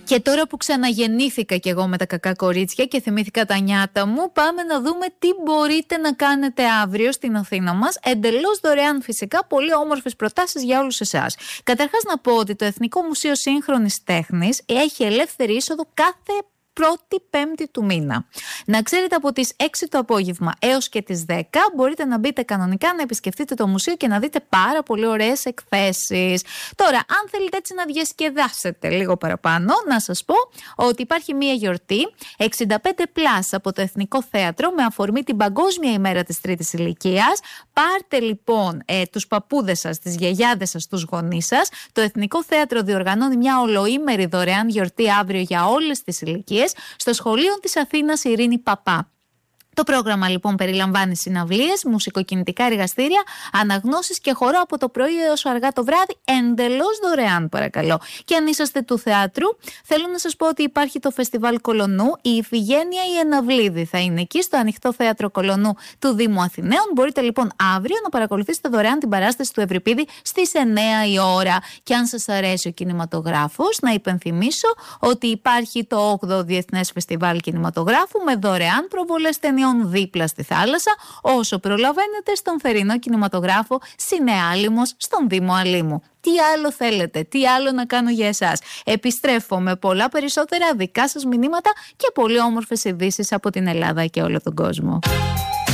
Και τώρα που ξαναγεννήθηκα κι εγώ με τα κακά κορίτσια και θυμήθηκα τα νιάτα μου, πάμε να δούμε τι μπορείτε να κάνετε αύριο στην Αθήνα μας. Εντελώς δωρεάν φυσικά, πολύ όμορφες προτάσεις για όλους εσάς. Καταρχάς να πω ότι το Εθνικό Μουσείο Σύγχρονης Τέχνης έχει ελεύθερη είσοδο κάθε πρώτη Πέμπτη του μήνα. Να ξέρετε, από τις 6 το απόγευμα έως και τις 10 μπορείτε να μπείτε κανονικά, να επισκεφτείτε το μουσείο και να δείτε πάρα πολύ ωραίες εκθέσεις. Τώρα, αν θέλετε έτσι να διασκεδάσετε λίγο παραπάνω, να σας πω ότι υπάρχει μία γιορτή 65+ από το Εθνικό Θέατρο με αφορμή την Παγκόσμια ημέρα της τρίτης ηλικίας. Πάρτε λοιπόν τους παππούδες σας, τις γιαγιάδες σας, τους γονείς σας. Το Εθνικό Θέατρο διοργανώνει μια ολοήμερη δωρεάν γιορτή αύριο για όλες τις ηλικίες στο Σχολείο της Αθήνας Ειρήνη Παπά. Το πρόγραμμα λοιπόν περιλαμβάνει συναυλίες, μουσικοκινητικά εργαστήρια, αναγνώσεις και χορό από το πρωί έως αργά το βράδυ, εντελώς δωρεάν παρακαλώ. Και αν είσαστε του θεάτρου, θέλω να σας πω ότι υπάρχει το Φεστιβάλ Κολονού, η Ιφηγένεια η Εναυλίδη θα είναι εκεί στο Ανοιχτό Θέατρο Κολονού του Δήμου Αθηναίων. Μπορείτε λοιπόν αύριο να παρακολουθήσετε δωρεάν την παράσταση του Ευρυπίδη στις 9 η ώρα. Και αν σας αρέσει ο κινηματογράφος, να υπενθυμίσω ότι υπάρχει το 8ο Διεθνές Φεστιβάλ Κινηματογράφου με δωρεάν προβολές ταινιών δίπλα στη θάλασσα, όσο προλαβαίνετε στον θερινό κινηματογράφο Συνεάλυμος στον Δήμο Αλήμου. Τι άλλο θέλετε, τι άλλο να κάνω για εσάς? Επιστρέφω με πολλά περισσότερα δικά σας μηνύματα και πολύ όμορφες ειδήσεις από την Ελλάδα και όλο τον κόσμο.